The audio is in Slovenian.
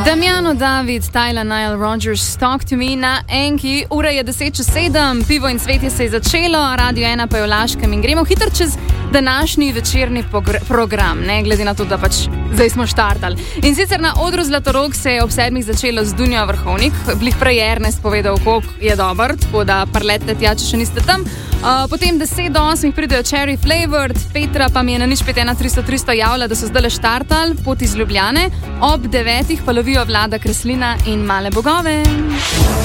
Damiano David, Tyler, Nile Rodgers, Talk to Me na Enki. Ura je 10:07, pivo in cvetje se je začelo, Radio 1 pa je v Laškem in gremo hitro čez današnji večerni program, ne glede na to, da pač zdaj smo štartali. In sicer na odru Zlatorog se je ob 7 začelo z Dunjo Vrhovnik, blih prej Ernest povedal, koliko je dober, tako da parlete tja, če še niste tam. Potem 10 do 8 pridejo Cherry Flavored, Petra pa mi je na 051 javila, da so zdaj le štartali pot iz Ljubljane, ob 9 pa lovijo Vlada Kreslina in Male bogove.